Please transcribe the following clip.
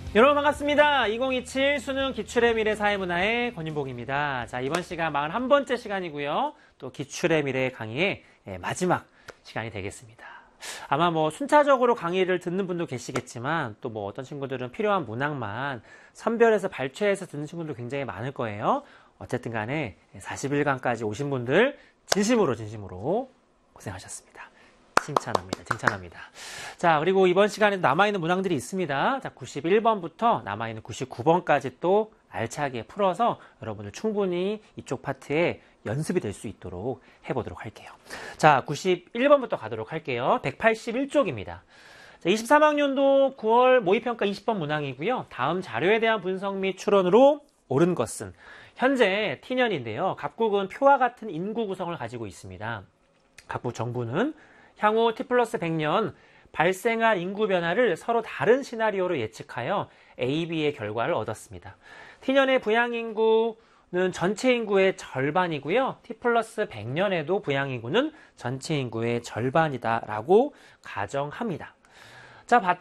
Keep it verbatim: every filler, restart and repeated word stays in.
여러분 반갑습니다. 이천이십칠 수능 기출의 미래 사회문화의 권윤복입니다. 자, 이번 시간 사십일 번째 시간이고요. 또 기출의 미래 강의의 마지막 시간이 되겠습니다. 아마 뭐 순차적으로 강의를 듣는 분도 계시겠지만 또 뭐 어떤 친구들은 필요한 문항만 선별해서 발췌해서 듣는 친구들도 굉장히 많을 거예요. 어쨌든 간에 사십 일간까지 오신 분들 진심으로 진심으로 고생하셨습니다. 칭찬합니다. 칭찬합니다. 자, 그리고 이번 시간에 남아있는 문항들이 있습니다. 자, 구십일 번부터 남아있는 구십구 번까지 또 알차게 풀어서 여러분들 충분히 이쪽 파트에 연습이 될 수 있도록 해보도록 할게요. 자, 구십일 번부터 가도록 할게요. 백팔십일 쪽입니다. 자, 이십삼 학년도 구월 모의평가 이십 번 문항이고요. 다음 자료에 대한 분석 및 추론으로 옳은 것은 현재 티년인데요. 각국은 표와 같은 인구 구성을 가지고 있습니다. 각국 정부는 향후 T 플러스 백 년 발생할 인구 변화를 서로 다른 시나리오로 예측하여 A, B의 결과를 얻었습니다. T년의 부양인구는 전체 인구의 절반이고요. T 플러스 백 년에도 부양인구는 전체 인구의 절반이다라고 가정합니다. 자,